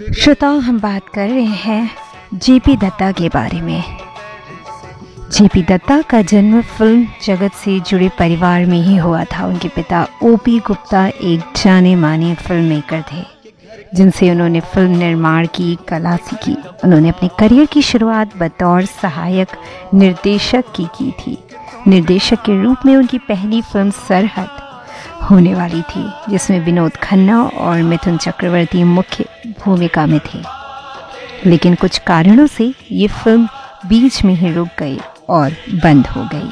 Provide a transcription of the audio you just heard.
श्रोताओं, हम बात कर रहे हैं जेपी दत्ता के बारे में। जेपी दत्ता का जन्म फिल्म जगत से जुड़े परिवार में ही हुआ था। उनके पिता ओपी गुप्ता एक जाने माने फिल्म मेकर थे, जिनसे उन्होंने फिल्म निर्माण की कला सीखी। उन्होंने अपने करियर की शुरुआत बतौर सहायक निर्देशक की थी। निर्देशक के रूप में उनकी पहली फिल्म सरहद होने वाली थी, जिसमें विनोद खन्ना और मिथुन चक्रवर्ती मुख्य भूमिका में थे। लेकिन कुछ कारणों से ये फिल्म बीच में ही रुक गई और बंद हो गई।